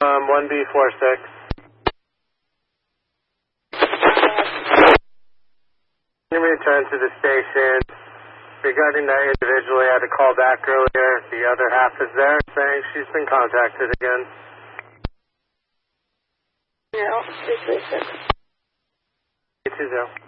1B46. Can you return to the station? Regarding that individual, I had to call back earlier. The other half is there saying she's been contacted again. No, 336. 820.